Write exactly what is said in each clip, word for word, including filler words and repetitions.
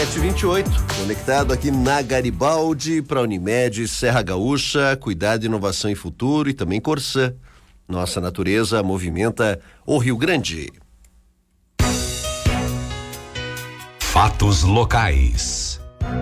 sete e vinte e oito, conectado aqui na Garibaldi para Unimed, Serra Gaúcha, Cuidado, Inovação e Futuro e também Corsã. Nossa natureza movimenta o Rio Grande. Fatos locais.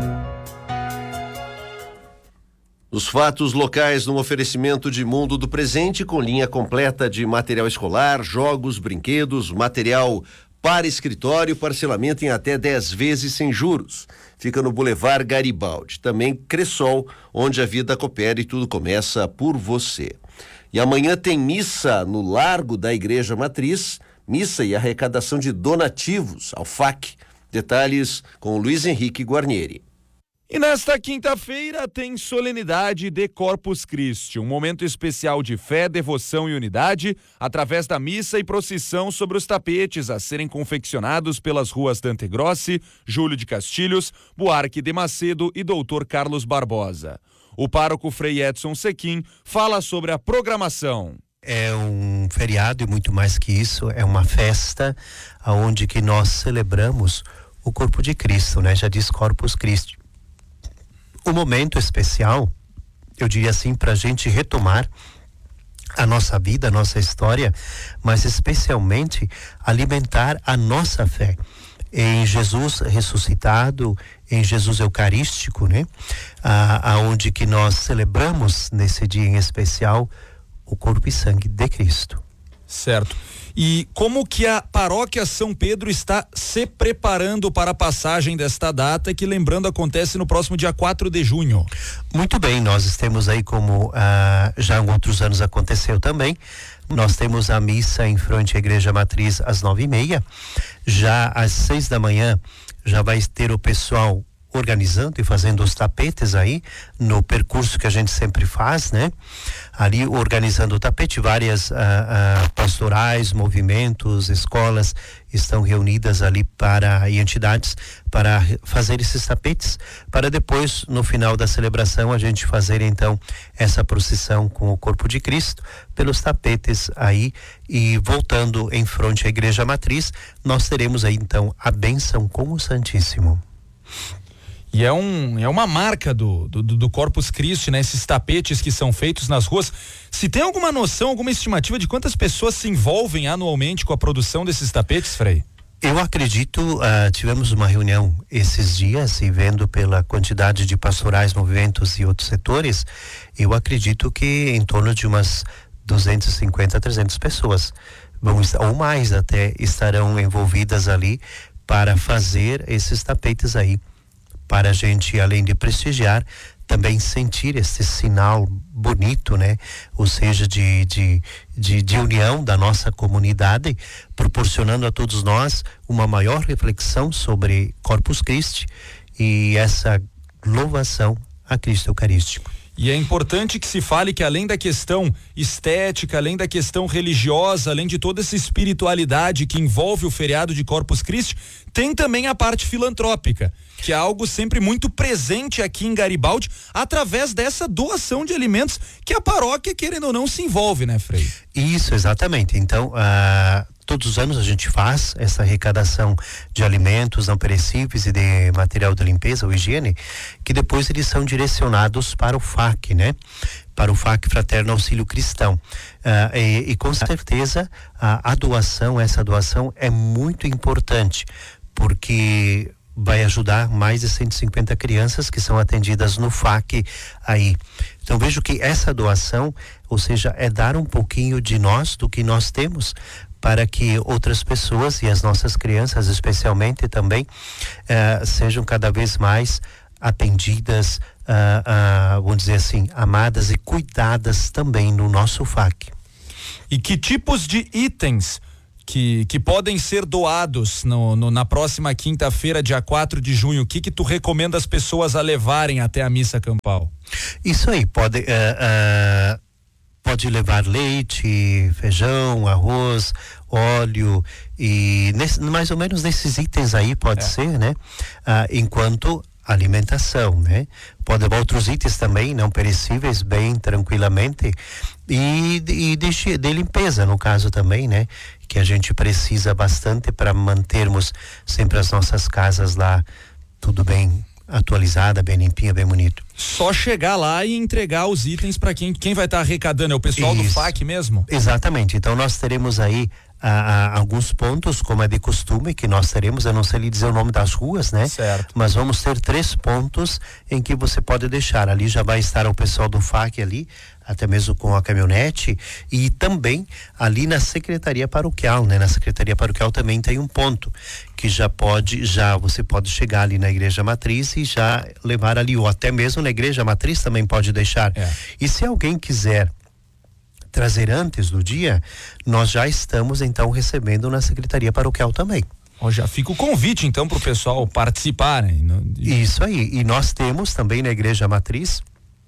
Os fatos locais num oferecimento de Mundo do Presente com linha completa de material escolar, jogos, brinquedos, material para escritório, parcelamento em até dez vezes sem juros. Fica no Boulevard Garibaldi. Também Cressol, onde a vida coopera e tudo começa por você. E amanhã tem missa no Largo da Igreja Matriz, missa e arrecadação de donativos ao F A C. Detalhes com Luiz Henrique Guarnieri. E nesta quinta-feira tem solenidade de Corpus Christi, um momento especial de fé, devoção e unidade, através da missa e procissão sobre os tapetes a serem confeccionados pelas ruas Dante Grossi, Júlio de Castilhos, Buarque de Macedo e Doutor Carlos Barbosa. O pároco Frei Edson Sequim fala sobre a programação. É um feriado e muito mais que isso, é uma festa onde que nós celebramos o corpo de Cristo, né? Já diz Corpus Christi. Um momento especial, eu diria assim, para a gente retomar a nossa vida, a nossa história, mas especialmente alimentar a nossa fé em Jesus ressuscitado, em Jesus eucarístico, né? Ah, aonde que nós celebramos nesse dia em especial o corpo e sangue de Cristo. Certo. E como que a paróquia São Pedro está se preparando para a passagem desta data, que, lembrando, acontece no próximo dia quatro de junho? Muito bem, nós temos aí, como ah, já em outros anos aconteceu também, nós temos a missa em frente à Igreja Matriz às nove e meia. Já às seis da manhã já vai ter o pessoal organizando e fazendo os tapetes aí no percurso que a gente sempre faz, né? Ali organizando o tapete, várias ah, ah, pastorais, movimentos, escolas estão reunidas ali para e entidades para fazer esses tapetes, para depois, no final da celebração, a gente fazer então essa procissão com o corpo de Cristo pelos tapetes aí, e voltando em frente à Igreja Matriz, nós teremos aí então a bênção com o Santíssimo. E é, um, é uma marca do, do, do Corpus Christi, né? Esses tapetes que são feitos nas ruas. Se tem alguma noção, alguma estimativa de quantas pessoas se envolvem anualmente com a produção desses tapetes, Frei? Eu acredito, uh, tivemos uma reunião esses dias e vendo pela quantidade de pastorais, movimentos e outros setores, eu acredito que em torno de umas duzentas e cinquenta, trezentas pessoas, vão, ou mais até, estarão envolvidas ali para fazer esses tapetes aí, para a gente, além de prestigiar, também sentir esse sinal bonito, né? Ou seja, de, de, de, de união da nossa comunidade, proporcionando a todos nós uma maior reflexão sobre Corpus Christi e essa louvação a Cristo Eucarístico. E é importante que se fale que, além da questão estética, além da questão religiosa, além de toda essa espiritualidade que envolve o feriado de Corpus Christi, tem também a parte filantrópica, que é algo sempre muito presente aqui em Garibaldi, através dessa doação de alimentos que a paróquia, querendo ou não, se envolve, né, Frei? Isso, exatamente. Então, ah, todos os anos a gente faz essa arrecadação de alimentos não perecíveis e de material de limpeza ou higiene, que depois eles são direcionados para o F A C, né? Para o F A C Fraterno Auxílio Cristão. Ah, e, e com certeza a, a doação, essa doação é muito importante, porque vai ajudar mais de cento e cinquenta crianças que são atendidas no F A C aí. Então vejo que essa doação, ou seja, é dar um pouquinho de nós, do que nós temos, para que outras pessoas e as nossas crianças especialmente também eh, sejam cada vez mais atendidas, ah, ah, vamos dizer assim, amadas e cuidadas também no nosso F A C. E que tipos de itens que, que podem ser doados no, no, na próxima quinta-feira, dia quatro de junho? O que que tu recomenda as pessoas a levarem até a missa campal? Isso aí, pode... Uh, uh, Pode levar leite, feijão, arroz, óleo e nesse, mais ou menos nesses itens aí pode é. ser, né? Ah, enquanto alimentação, né? Pode levar outros itens também, não perecíveis, bem tranquilamente, e, e de, de limpeza, no caso também, né? Que a gente precisa bastante para mantermos sempre as nossas casas lá tudo bem atualizada, bem limpinha, bem bonito. Só chegar lá e entregar os itens para quem quem vai estar tá arrecadando, é o pessoal Isso. do F A C mesmo? Exatamente, então nós teremos aí a, a, alguns pontos, como é de costume, que nós teremos, eu não sei lhe dizer o nome das ruas, né? Certo. Mas vamos ter três pontos em que você pode deixar, ali já vai estar o pessoal do F A C ali, até mesmo com a caminhonete, e também ali na Secretaria Paroquial, né? Na Secretaria Paroquial também tem um ponto, que já pode, já você pode chegar ali na Igreja Matriz e já levar ali, ou até mesmo na Igreja Matriz também pode deixar. É. E se alguém quiser trazer antes do dia, nós já estamos então recebendo na Secretaria Paroquial também. Oh, já fica o convite então para o pessoal participar, né? Isso aí, e nós temos também na Igreja Matriz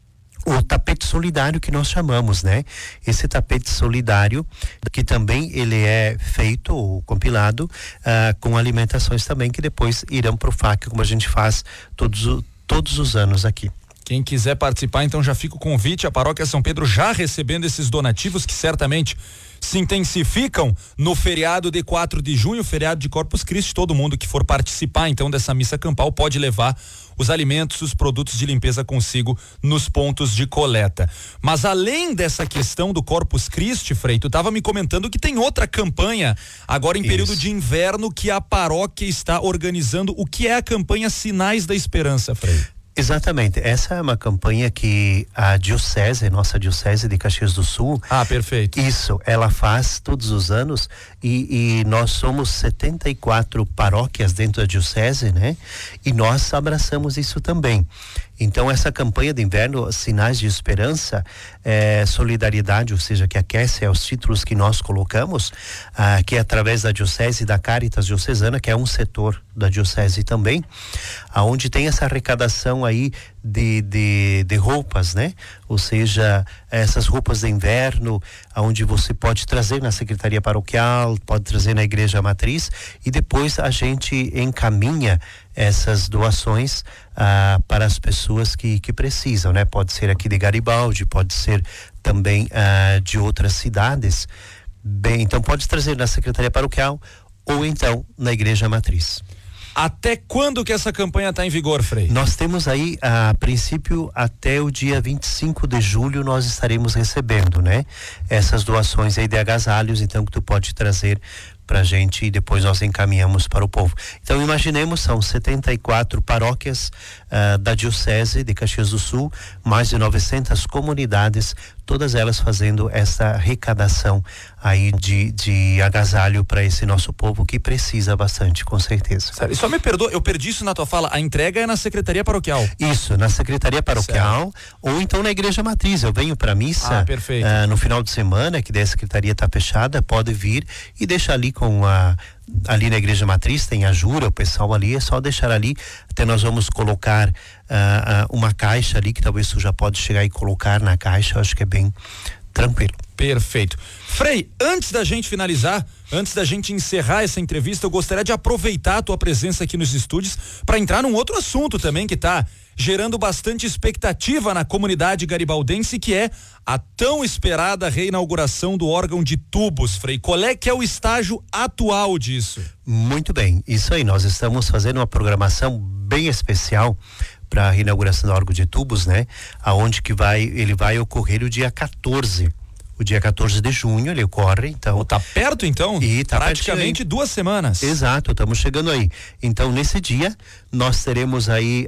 o tapete solidário que nós chamamos, né? Esse tapete solidário que também ele é feito ou compilado uh, com alimentações também que depois irão pro F A C, como a gente faz todos, todos os anos aqui. Quem quiser participar, então já fica o convite, a Paróquia São Pedro já recebendo esses donativos que certamente se intensificam no feriado de quatro de junho, feriado de Corpus Christi. Todo mundo que for participar então dessa missa campal pode levar os alimentos, os produtos de limpeza consigo nos pontos de coleta. Mas além dessa questão do Corpus Christi, Frei, tu estava me comentando que tem outra campanha agora em Isso. período de inverno que a paróquia está organizando. O que é a campanha Sinais da Esperança, Frei? Exatamente, essa é uma campanha que a diocese, nossa diocese de Caxias do Sul. Ah, perfeito. Isso, ela faz todos os anos e, e nós somos setenta e quatro paróquias dentro da diocese, né? E nós abraçamos isso também. Então essa campanha de inverno, Sinais de Esperança, é, solidariedade, ou seja, que aquece é os títulos que nós colocamos, ah, que é através da diocese e da Caritas Diocesana, que é um setor da diocese também, aonde tem essa arrecadação aí de, de, de roupas, né? Ou seja, essas roupas de inverno, aonde você pode trazer na Secretaria Paroquial, pode trazer na Igreja Matriz e depois a gente encaminha essas doações ah, para as pessoas que, que precisam, né? Pode ser aqui de Garibaldi, pode ser também ah, de outras cidades. Bem, então pode trazer na Secretaria Paroquial ou então na Igreja Matriz. Até quando que essa campanha está em vigor, Frei? Nós temos aí, a princípio, até o dia vinte e cinco de julho nós estaremos recebendo, né? Essas doações aí de agasalhos, então, que tu pode trazer pra gente e depois nós encaminhamos para o povo. Então imaginemos, são setenta e quatro paróquias uh, da Diocese de Caxias do Sul, mais de novecentas comunidades, todas elas fazendo essa arrecadação aí de, de agasalho para esse nosso povo que precisa bastante, com certeza. Sério, só me perdoa, eu perdi isso na tua fala, a entrega é na Secretaria Paroquial. Isso, na Secretaria Paroquial, certo. Ou então na Igreja Matriz. Eu venho para missa ah, perfeito. Uh, no final de semana, que daí a Secretaria está fechada, pode vir e deixar ali com a ali na Igreja Matriz tem a Jura, o pessoal ali, é só deixar ali, até nós vamos colocar uh, uh, uma caixa ali, que talvez tu já pode chegar e colocar na caixa, eu acho que é bem tranquilo. Perfeito. Frei, antes da gente finalizar, antes da gente encerrar essa entrevista, eu gostaria de aproveitar a tua presença aqui nos estúdios para entrar num outro assunto também que está gerando bastante expectativa na comunidade garibaldense, que é a tão esperada reinauguração do órgão de tubos, Frei. Qual é que é o estágio atual disso? Muito bem, isso aí, nós estamos fazendo uma programação bem especial para a reinauguração do órgão de tubos, né? Aonde que vai, ele vai ocorrer o dia quatorze. O dia quatorze de junho ele ocorre, então. Oh, tá perto então? E tá praticamente duas semanas. Exato, estamos chegando aí. Então nesse dia nós teremos aí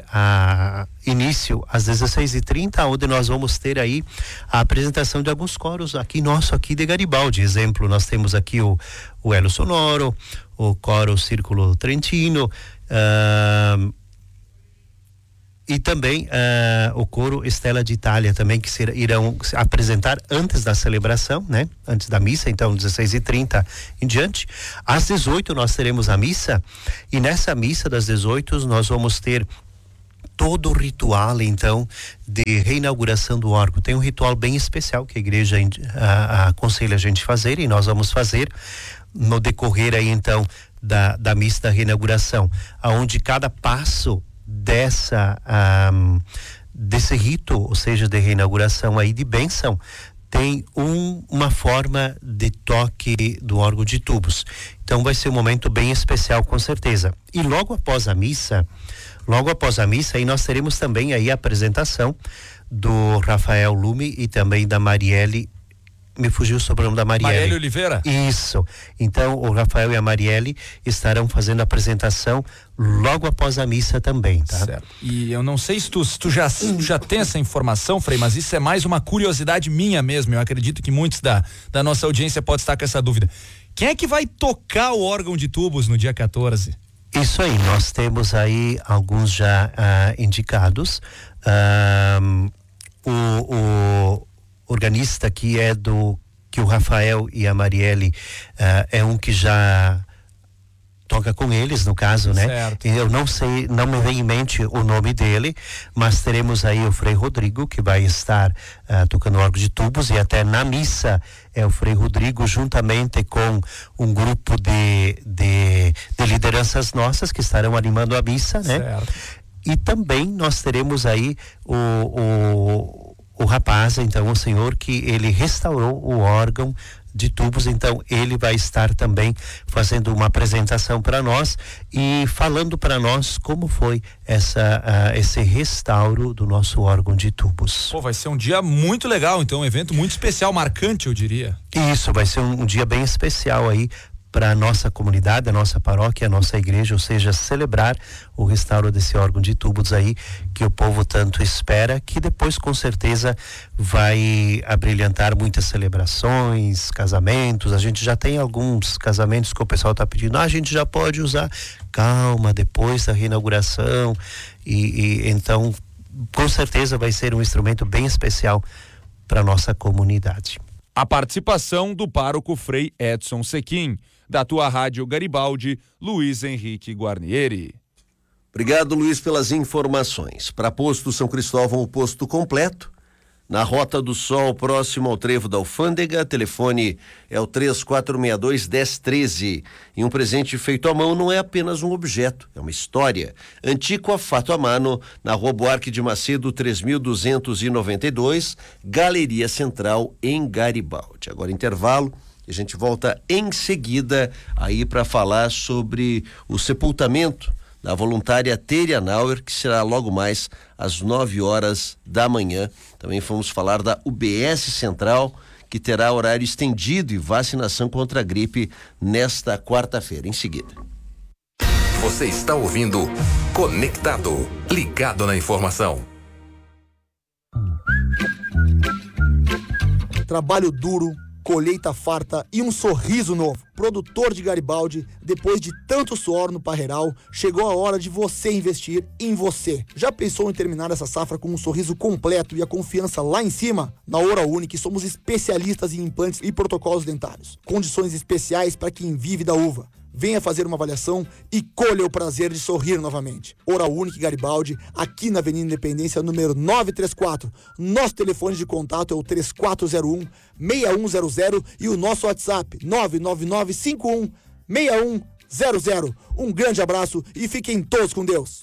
a início às dezesseis e trinta, onde nós vamos ter aí a apresentação de alguns coros aqui nosso aqui de Garibaldi. Exemplo, nós temos aqui o, o Elo Sonoro, o coro Círculo Trentino, uh, e também uh, o coro Estela de Itália também, que ser, irão se apresentar antes da celebração, né? Antes da missa, então dezesseis e trinta em diante. Às dezoito nós teremos a missa, e nessa missa das dezoito nós vamos ter todo o ritual, então, de reinauguração do órgão. Tem um ritual bem especial que a igreja uh, aconselha a gente fazer, e nós vamos fazer no decorrer aí, então, da, da missa da reinauguração, aonde cada passo dessa um, desse rito, ou seja, de reinauguração aí de bênção, tem um, uma forma de toque do órgão de tubos. Então vai ser um momento bem especial, com certeza. E logo após a missa, logo após a missa, aí nós teremos também aí a apresentação do Rafael Lume e também da Marielle. Me fugiu o sobrenome da Marielle. Marielle Oliveira? Isso. Então, o Rafael e a Marielle estarão fazendo a apresentação logo após a missa também, tá? Certo. E eu não sei se tu, se tu já, se tu já tem essa informação, Frei, mas isso é mais uma curiosidade minha mesmo. Eu acredito que muitos da, da nossa audiência podem estar com essa dúvida. Quem é que vai tocar o órgão de tubos no dia quatorze? Isso aí, nós temos aí alguns já uh, indicados. Um, o, o organista que é do que o Rafael e a Marielle uh, é um que já toca com eles, no caso, né? Certo. Eu não sei, não me vem em mente o nome dele, mas teremos aí o Frei Rodrigo, que vai estar uh, tocando órgão de tubos, e até na missa é o Frei Rodrigo, juntamente com um grupo de, de, de lideranças nossas que estarão animando a missa, né? Certo. E também nós teremos aí o, o o rapaz, então, o senhor que ele restaurou o órgão de tubos, então ele vai estar também fazendo uma apresentação para nós e falando para nós como foi essa, uh, esse restauro do nosso órgão de tubos. Pô, vai ser um dia muito legal, então, um evento muito especial, marcante, eu diria. Isso, vai ser um, um dia bem especial aí para a nossa comunidade, a nossa paróquia, a nossa igreja, ou seja, celebrar o restauro desse órgão de tubos aí que o povo tanto espera, que depois com certeza vai abrilhantar muitas celebrações, casamentos. A gente já tem alguns casamentos que o pessoal está pedindo, ah, a gente já pode usar. Calma, depois da reinauguração, e, e então com certeza vai ser um instrumento bem especial para a nossa comunidade. A participação do pároco Frei Edson Sequim, da tua rádio Garibaldi, Luiz Henrique Guarnieri. Obrigado, Luiz, pelas informações. Para Posto São Cristóvão, o posto completo. Na Rota do Sol, próximo ao trevo da Alfândega, telefone é o três quatro seis dois, um zero um três. E um presente feito à mão não é apenas um objeto, é uma história. Antiqua Fatto a Mano, na Rua Buarque de Macedo, três mil duzentos e noventa e dois, Galeria Central, em Garibaldi. Agora intervalo, a gente volta em seguida aí para falar sobre o sepultamento da voluntária Teria Nauer, que será logo mais às nove horas da manhã. Também vamos falar da U B S Central, que terá horário estendido e vacinação contra a gripe nesta quarta-feira. Em seguida. Você está ouvindo Conectado, ligado na informação. Trabalho duro, colheita farta e um sorriso novo. Produtor de Garibaldi, depois de tanto suor no parreiral, chegou a hora de você investir em você. Já pensou em terminar essa safra com um sorriso completo e a confiança lá em cima? Na Oral Unique somos especialistas em implantes e protocolos dentários. Condições especiais para quem vive da uva. Venha fazer uma avaliação e colha o prazer de sorrir novamente. Oral Unique Garibaldi, aqui na Avenida Independência, número novecentos e trinta e quatro. Nosso telefone de contato é o três quatro zero um, seis um zero zero e o nosso WhatsApp nove nove nove cinco um, seis um zero zero. Um grande abraço e fiquem todos com Deus.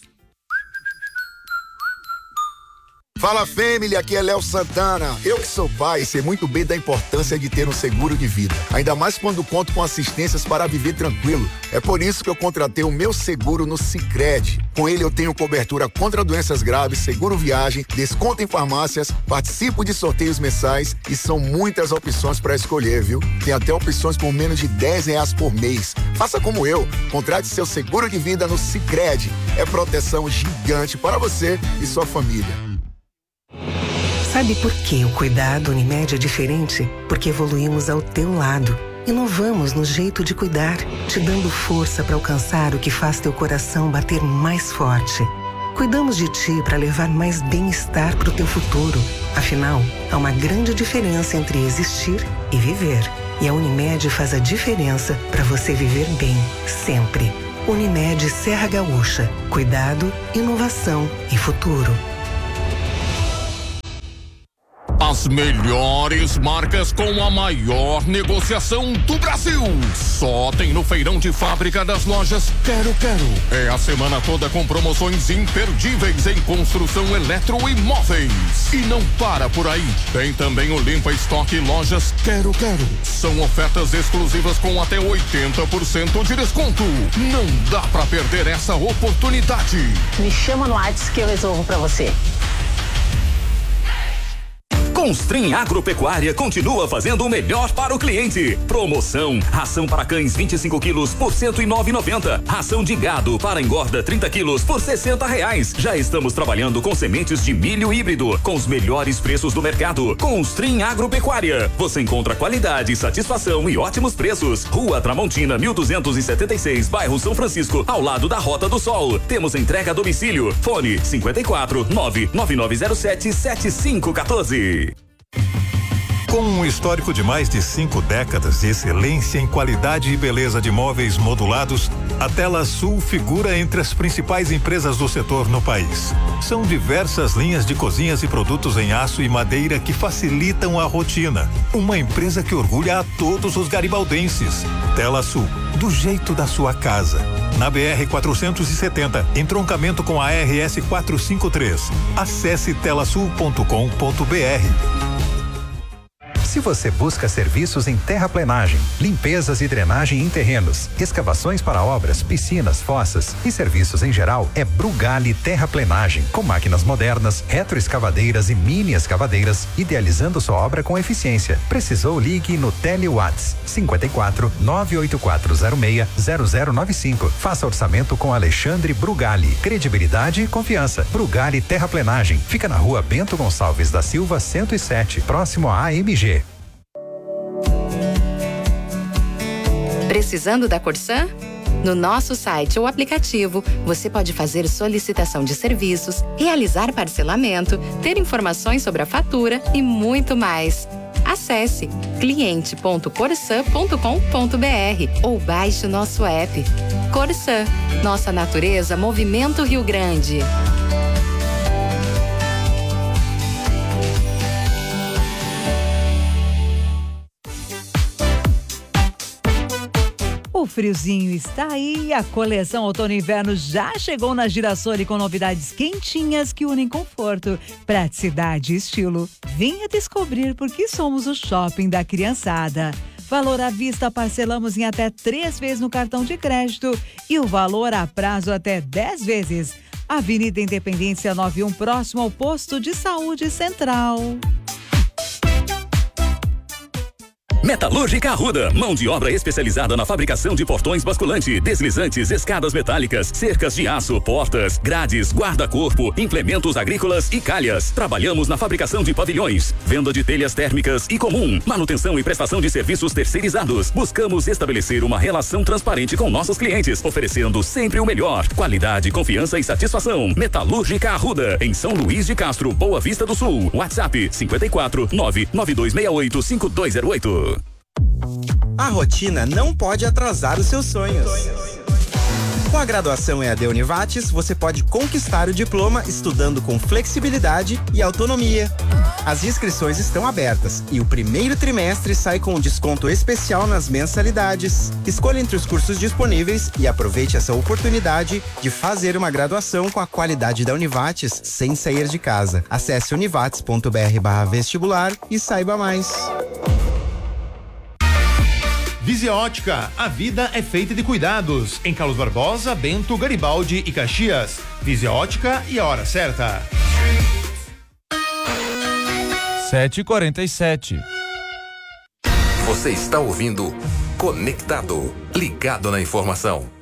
Fala, família, aqui é Léo Santana. Eu que sou pai sei muito bem da importância de ter um seguro de vida, ainda mais quando conto com assistências para viver tranquilo. É por isso que eu contratei o meu seguro no Sicredi. Com ele eu tenho cobertura contra doenças graves, seguro viagem, desconto em farmácias, participo de sorteios mensais e são muitas opções para escolher, viu? Tem até opções por menos de dez reais por mês. Faça como eu, contrate seu seguro de vida no Sicredi. É proteção gigante para você e sua família. Sabe por que o cuidado Unimed é diferente? Porque evoluímos ao teu lado. Inovamos no jeito de cuidar, te dando força para alcançar o que faz teu coração bater mais forte. Cuidamos de ti para levar mais bem-estar para o teu futuro. Afinal, há uma grande diferença entre existir e viver. E a Unimed faz a diferença para você viver bem, sempre. Unimed Serra Gaúcha. Cuidado, inovação e futuro. As melhores marcas com a maior negociação do Brasil. Só tem no Feirão de Fábrica das Lojas Quero Quero. É a semana toda com promoções imperdíveis em construção eletro e móveis. E não para por aí. Tem também o Limpa Estoque Lojas Quero Quero. São ofertas exclusivas com até oitenta por cento de desconto. Não dá pra perder essa oportunidade. Me chama no WhatsApp que eu resolvo pra você. Constrim Agropecuária continua fazendo o melhor para o cliente. Promoção: ração para cães vinte e cinco quilos por cento e nove reais e noventa centavos. Ração de gado para engorda trinta quilos por sessenta reais. Já estamos trabalhando com sementes de milho híbrido com os melhores preços do mercado. Constrim Agropecuária. Você encontra qualidade, satisfação e ótimos preços. Rua Tramontina, mil duzentos e setenta e seis, bairro São Francisco, ao lado da Rota do Sol. Temos entrega a domicílio. Fone cinquenta e quatro, nove nove nove zero sete, sete cinco um quatro. Com um histórico de mais de cinco décadas de excelência em qualidade e beleza de móveis modulados, a Tela Sul figura entre as principais empresas do setor no país. São diversas linhas de cozinhas e produtos em aço e madeira que facilitam a rotina. Uma empresa que orgulha a todos os garibaldenses. Tela Sul, do jeito da sua casa. Na B R quatrocentos e setenta, entroncamento com a R S quatrocentos e cinquenta e três. Acesse telasul ponto com ponto br. Se você busca serviços em terraplenagem, limpezas e drenagem em terrenos, escavações para obras, piscinas, fossas e serviços em geral, é Brugali Terraplenagem, com máquinas modernas, retroescavadeiras e mini escavadeiras, idealizando sua obra com eficiência. Precisou? Ligue no Telewatts cinquenta e quatro, nove oito quatro zero seis, zero zero nove cinco. Faça orçamento com Alexandre Brugali. Credibilidade e confiança. Brugali Terraplenagem. Fica na rua Bento Gonçalves da Silva, cento e sete, próximo à A M G. Precisando da Corsan? No nosso site ou aplicativo, você pode fazer solicitação de serviços, realizar parcelamento, ter informações sobre a fatura e muito mais. Acesse cliente ponto corsan ponto com ponto br ou baixe o nosso app. Corsan, nossa natureza, Movimento Rio Grande. O friozinho está aí e a coleção outono e inverno já chegou na Girassoli com novidades quentinhas que unem conforto, praticidade e estilo. Venha descobrir por que somos o shopping da criançada. Valor à vista parcelamos em até três vezes no cartão de crédito e o valor a prazo até dez vezes. Avenida Independência noventa e um, próximo ao Posto de Saúde Central. Metalúrgica Arruda, mão de obra especializada na fabricação de portões basculante, deslizantes, escadas metálicas, cercas de aço, portas, grades, guarda-corpo, implementos agrícolas e calhas. Trabalhamos na fabricação de pavilhões, venda de telhas térmicas e comum, manutenção e prestação de serviços terceirizados. Buscamos estabelecer uma relação transparente com nossos clientes, oferecendo sempre o melhor, qualidade, confiança e satisfação. Metalúrgica Arruda, em São Luís de Castro, Boa Vista do Sul. WhatsApp cinquenta e quatro, nove nove dois seis oito, cinco dois zero oito. A rotina não pode atrasar os seus sonhos. Com a graduação E A D Univates, você pode conquistar o diploma estudando com flexibilidade e autonomia. As inscrições estão abertas e o primeiro trimestre sai com um desconto especial nas mensalidades. Escolha entre os cursos disponíveis e aproveite essa oportunidade de fazer uma graduação com a qualidade da Univates sem sair de casa. Acesse univates ponto br barra vestibular e saiba mais. Visia Ótica, a vida é feita de cuidados. Em Carlos Barbosa, Bento, Garibaldi e Caxias. Visia Ótica e a hora certa. sete e quarenta e sete. Você está ouvindo Conectado, ligado na informação.